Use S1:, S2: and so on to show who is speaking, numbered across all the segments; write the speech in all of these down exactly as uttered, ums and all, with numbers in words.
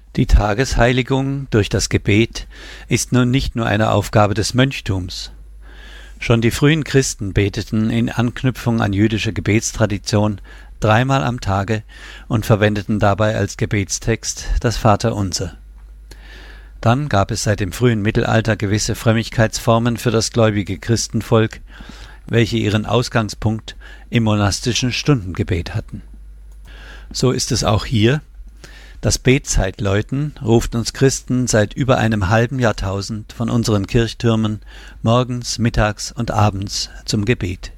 S1: Die Tagesheiligung durch das Gebet ist nun nicht nur eine Aufgabe des Mönchtums. Schon die frühen Christen beteten in Anknüpfung an jüdische Gebetstradition dreimal am Tage und verwendeten dabei als Gebetstext das Vaterunser. Dann gab es seit dem frühen Mittelalter gewisse Frömmigkeitsformen für das gläubige Christenvolk, welche ihren Ausgangspunkt im monastischen Stundengebet hatten. So ist es auch hier. Das Betzeitläuten ruft uns Christen seit über einem halben Jahrtausend von unseren Kirchtürmen morgens, mittags und abends zum Gebet.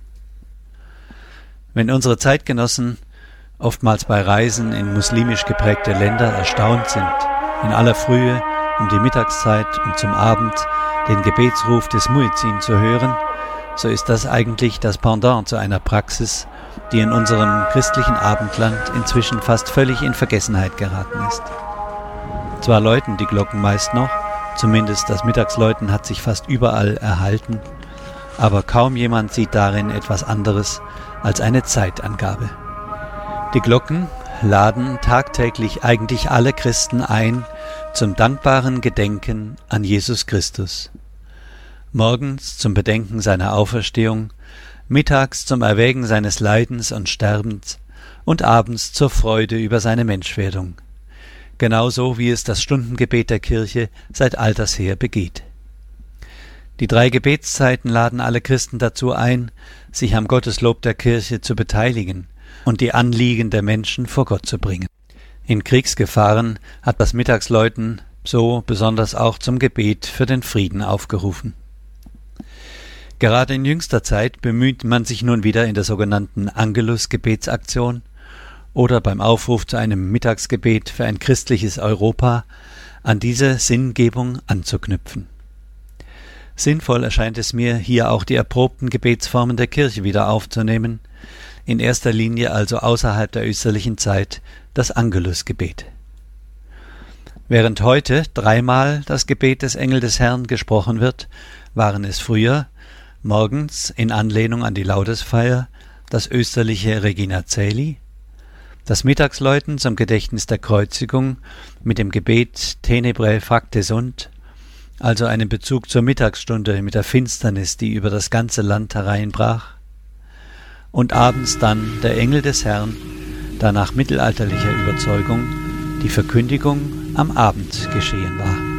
S1: Wenn unsere Zeitgenossen oftmals bei Reisen in muslimisch geprägte Länder erstaunt sind, in aller Frühe um die Mittagszeit und zum Abend den Gebetsruf des Muezzin zu hören, so ist das eigentlich das Pendant zu einer Praxis, die in unserem christlichen Abendland inzwischen fast völlig in Vergessenheit geraten ist. Zwar läuten die Glocken meist noch, zumindest das Mittagsläuten hat sich fast überall erhalten, aber kaum jemand sieht darin etwas anderes als eine Zeitangabe. Die Glocken laden tagtäglich eigentlich alle Christen ein zum dankbaren Gedenken an Jesus Christus. Morgens zum Bedenken seiner Auferstehung, mittags zum Erwägen seines Leidens und Sterbens und abends zur Freude über seine Menschwerdung, genauso wie es das Stundengebet der Kirche seit alters her begeht. Die drei Gebetszeiten laden alle Christen dazu ein, sich am Gotteslob der Kirche zu beteiligen und die Anliegen der Menschen vor Gott zu bringen. In Kriegsgefahren hat das Mittagsläuten so besonders auch zum Gebet für den Frieden aufgerufen. Gerade in jüngster Zeit bemüht man sich nun wieder in der sogenannten Angelus-Gebetsaktion oder beim Aufruf zu einem Mittagsgebet für ein christliches Europa an diese Sinngebung anzuknüpfen. Sinnvoll erscheint es mir, hier auch die erprobten Gebetsformen der Kirche wieder aufzunehmen, in erster Linie also außerhalb der österlichen Zeit das Angelusgebet. Während heute dreimal das Gebet des Engel des Herrn gesprochen wird, waren es früher morgens in Anlehnung an die Laudesfeier das österliche Regina Caeli, das Mittagsläuten zum Gedächtnis der Kreuzigung mit dem Gebet Tenebrae facte sunt, also einen Bezug zur Mittagsstunde mit der Finsternis, die über das ganze Land hereinbrach, und abends dann der Engel des Herrn, da nach mittelalterlicher Überzeugung die Verkündigung am Abend geschehen war.